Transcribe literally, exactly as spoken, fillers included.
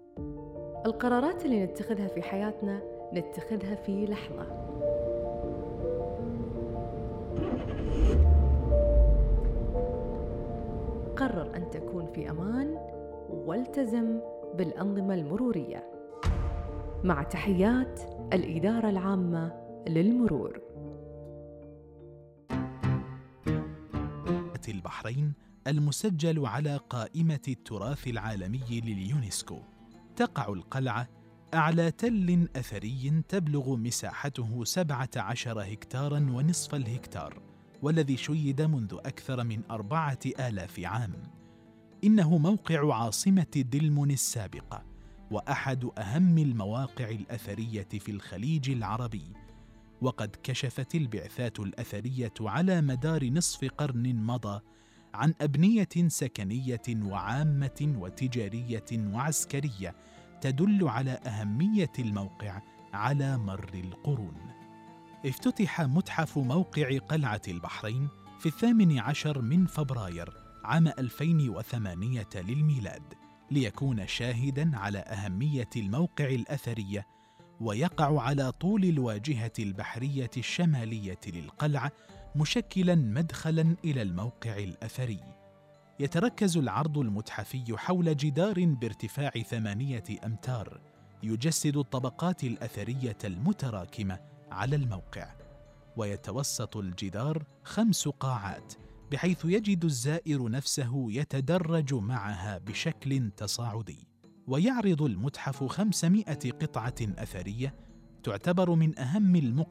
القرارات اللي نتخذها في حياتنا نتخذها في لحظة. قرر أن تكون في أمان والتزم بالأنظمة المرورية. مع تحيات الإدارة العامة للمرور. البحرين المسجل على قائمة التراث العالمي لليونسكو. تقع القلعة أعلى تل أثري تبلغ مساحته سبعة عشر هكتاراً ونصف الهكتار، والذي شيد منذ أكثر من أربعة آلاف عام. إنه موقع عاصمة دلمون السابقة، وأحد أهم المواقع الأثرية في الخليج العربي. وقد كشفت البعثات الأثرية على مدار نصف قرن مضى عن أبنية سكنية وعامة وتجارية وعسكرية تدل على أهمية الموقع على مر القرون. افتتح متحف موقع قلعة البحرين في الثامن عشر من فبراير عام ألفين وثمانية للميلاد، ليكون شاهداً على أهمية الموقع الأثري، ويقع على طول الواجهة البحرية الشمالية للقلعة، مشكلاً مدخلاً إلى الموقع الأثري. يتركز العرض المتحفي حول جدار بارتفاع ثمانية أمتار يجسد الطبقات الأثرية المتراكمة على الموقع. ويتوسط الجدار خمس قاعات، بحيث يجد الزائر نفسه يتدرج معها بشكل تصاعدي. ويعرض المتحف خمسمائة قطعة أثرية تعتبر من أهم المقتنيات